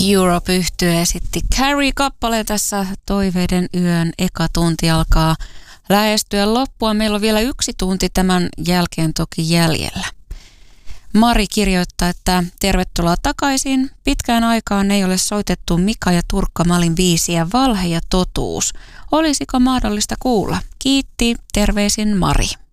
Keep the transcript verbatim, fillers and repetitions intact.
Europe-yhtye esitti Carrie-kappale tässä Toiveiden yön eka tunti alkaa lähestyä loppua. Meillä on vielä yksi tunti tämän jälkeen toki jäljellä. Mari kirjoittaa, että tervetuloa takaisin. Pitkään aikaan ei ole soitettu Mika ja Turkka-Malin biisiä Valhe ja totuus. Olisiko mahdollista kuulla? Kiitti, terveisin Mari.